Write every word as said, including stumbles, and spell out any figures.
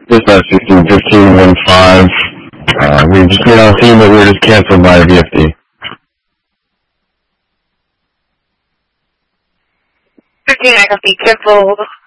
Dispatch sixteen fifteen one five. Uh, we just got on scene, but we were just canceled by a V F D. fifteen, I can be careful.